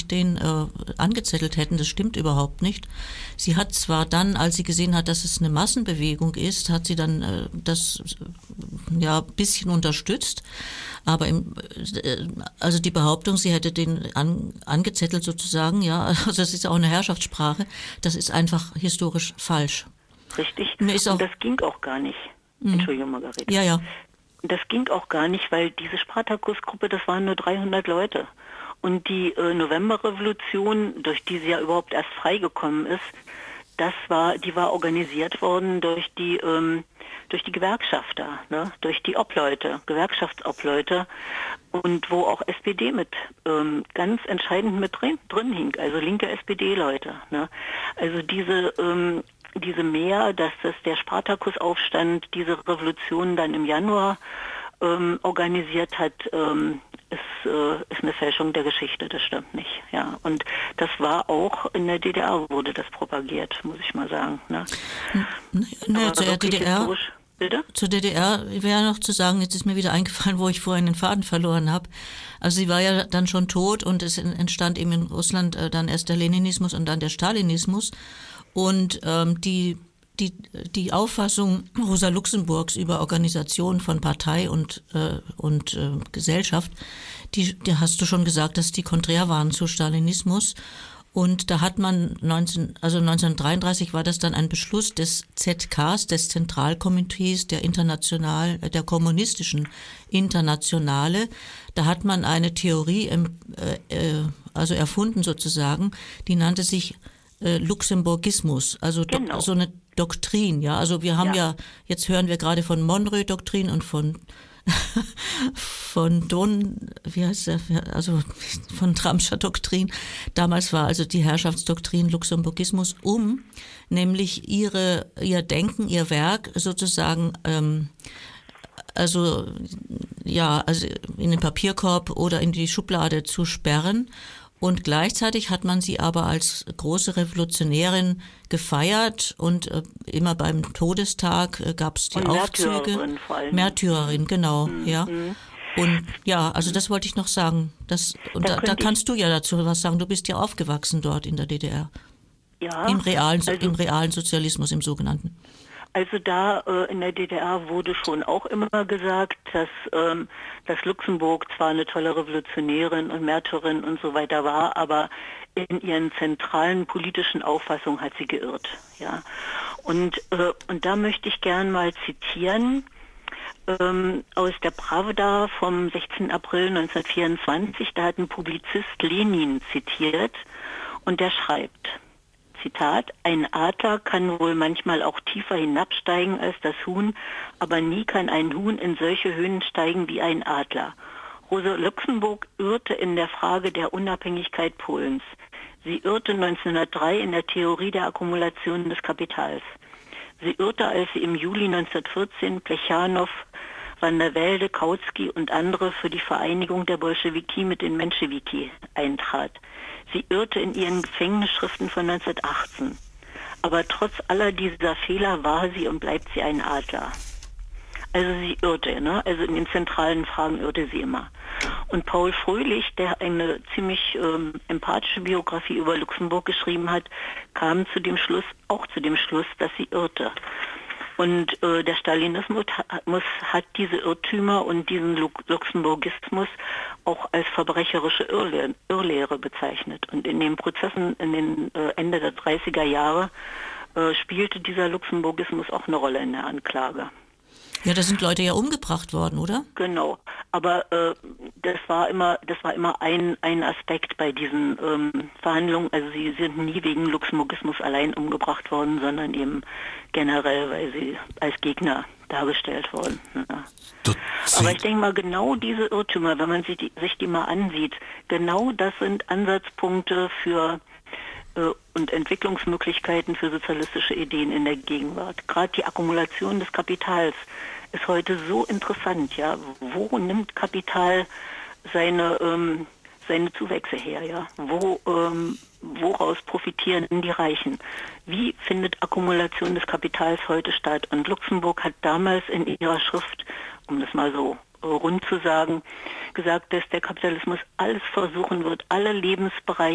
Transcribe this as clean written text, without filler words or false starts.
den angezettelt hätten. Das stimmt überhaupt nicht. Sie hat zwar dann, als sie gesehen hat, dass es eine Massenbewegung ist, hat sie dann das ein bisschen unterstützt. Aber also die Behauptung, sie hätte den angezettelt sozusagen, ja, also das ist auch eine Herrschaftssprache, das ist einfach historisch falsch. Richtig. Und das ging auch gar nicht. Entschuldigung, Margarete. Ja. Das ging auch gar nicht, weil diese Spartakus-Gruppe, das waren nur 300 Leute. Und die Novemberrevolution, durch die sie ja überhaupt erst freigekommen ist, die war organisiert worden durch die Gewerkschafter, ne? Durch die Obleute, Gewerkschaftsobleute, und wo auch SPD mit ganz entscheidend mit drin hing, also linke SPD-Leute. Ne? Also diese Mehr, dass das der Spartakusaufstand diese Revolution dann im Januar organisiert hat, ist eine Fälschung der Geschichte, das stimmt nicht. Ja. Und das war auch in der DDR, wurde das propagiert, muss ich mal sagen. Ne? Zur DDR, bitte? Zur DDR wäre noch zu sagen, jetzt ist mir wieder eingefallen, wo ich vorhin den Faden verloren habe. Also sie war ja dann schon tot und es entstand eben in Russland dann erst der Leninismus und dann der Stalinismus. Und die Auffassung Rosa Luxemburgs über Organisation von Partei und Gesellschaft, die hast du schon gesagt, dass die konträr waren zu Stalinismus. Und da hat man 1933 war das dann ein Beschluss des ZKs, des Zentralkomitees der kommunistischen Internationale. Da hat man eine Theorie erfunden sozusagen, die nannte sich Luxemburgismus, also genau. So eine Doktrin, ja. Also wir haben jetzt hören wir gerade von Monroe-Doktrin und von von Tramscher Doktrin. Damals war also die Herrschaftsdoktrin Luxemburgismus, nämlich ihr Denken, ihr Werk sozusagen also in den Papierkorb oder in die Schublade zu sperren. Und gleichzeitig hat man sie aber als große Revolutionärin gefeiert und immer beim Todestag gab es die Aufzüge. Märtyrerin vor allem. Märtyrerin, genau, ja. Und ja, also das wollte ich noch sagen. Da kannst du ja dazu was sagen. Du bist ja aufgewachsen dort in der DDR. Ja. Im realen Sozialismus, im sogenannten. Also da in der DDR wurde schon auch immer gesagt, dass Luxemburg zwar eine tolle Revolutionärin und Märtyrerin und so weiter war, aber in ihren zentralen politischen Auffassungen hat sie geirrt. Ja? Und da möchte ich gern mal zitieren aus der Pravda vom 16. April 1924. Da hat ein Publizist Lenin zitiert und der schreibt, Zitat, ein Adler kann wohl manchmal auch tiefer hinabsteigen als das Huhn, aber nie kann ein Huhn in solche Höhen steigen wie ein Adler. Rosa Luxemburg irrte in der Frage der Unabhängigkeit Polens. Sie irrte 1903 in der Theorie der Akkumulation des Kapitals. Sie irrte, als sie im Juli 1914 Plechanow, Van der Velde, Kautsky und andere für die Vereinigung der Bolschewiki mit den Menschewiki eintrat. Sie irrte in ihren Gefängnisschriften von 1918. Aber trotz aller dieser Fehler war sie und bleibt sie ein Adler. Also sie irrte, ne? Also in den zentralen Fragen irrte sie immer. Und Paul Fröhlich, der eine ziemlich empathische Biografie über Luxemburg geschrieben hat, kam zu dem Schluss, dass sie irrte. Und der Stalinismus hat diese Irrtümer und diesen Luxemburgismus auch als verbrecherische Irrlehre bezeichnet. Und in den Prozessen in den Ende der 30er Jahre spielte dieser Luxemburgismus auch eine Rolle in der Anklage. Ja, da sind Leute ja umgebracht worden, oder? Genau, aber das war immer ein Aspekt bei diesen Verhandlungen. Also sie sind nie wegen Luxemburgismus allein umgebracht worden, sondern eben generell, weil sie als Gegner dargestellt wurden. Ja. Aber ich denke mal, genau diese Irrtümer, wenn man sich die mal ansieht, genau das sind Ansatzpunkte für und Entwicklungsmöglichkeiten für sozialistische Ideen in der Gegenwart. Gerade die Akkumulation des Kapitals ist heute so interessant. Ja, wo nimmt Kapital seine Zuwächse her? Ja, woraus profitieren die Reichen? Wie findet Akkumulation des Kapitals heute statt? Und Luxemburg hat damals in ihrer Schrift, um das mal so rund zu sagen, gesagt, dass der Kapitalismus alles versuchen wird, alle Lebensbereiche